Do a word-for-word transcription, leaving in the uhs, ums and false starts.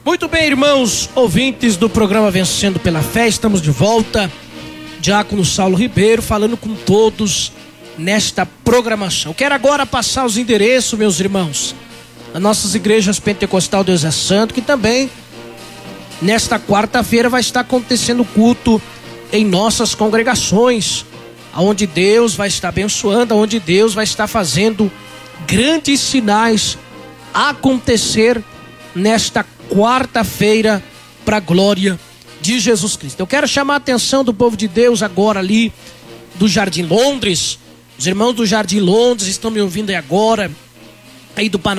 Muito bem, irmãos, ouvintes do programa Vencendo pela Fé, estamos de volta. Diácono Saulo Ribeiro falando com todos nesta programação. Quero agora passar os endereços, meus irmãos, das nossas igrejas Pentecostal Deus é Santo, que também nesta quarta-feira vai estar acontecendo culto em nossas congregações, onde Deus vai estar abençoando, onde Deus vai estar fazendo grandes sinais acontecer nesta quarta-feira para a glória de Jesus Cristo. Eu quero chamar a atenção do povo de Deus agora ali do Jardim Londres. Os irmãos do Jardim Londres estão me ouvindo aí agora, aí do Panamá.